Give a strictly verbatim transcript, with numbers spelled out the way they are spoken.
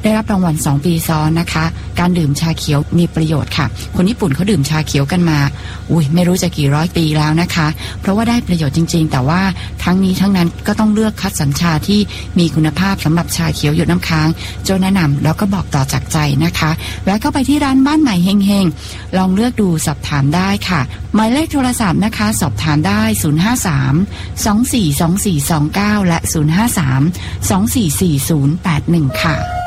ได้รับรางวัลสองปีซ้อนนะคะการดื่มชาเขียวมีประโยชน์ค่ะคนญี่ปุ่นเขาดื่มชาเขียวกันมาอุ้ยไม่รู้จะกี่ร้อยปีแล้วนะคะเพราะว่าได้ประโยชน์จริงๆแต่ว่าทั้งนี้ทั้งนั้นก็ต้องเลือกคัดสรรชาที่มีคุณภาพสำหรับชาเขียวหยดน้ำค้างโจแนะนำแล้วก็บอกต่อจากใจนะคะแวะเข้าไปที่ร้านบ้านใหม่เฮงๆลองเลือกดูสอบถามได้ค่ะหมายเลขโทรศัพท์นะคะสอบถามได้ศูนย์ ห้า สาม สอง สี่ สอง สี่ สอง เก้าและศูนย์ ห้า สาม สอง สี่ สี่ ศูนย์ แปด หนึ่งค่ะ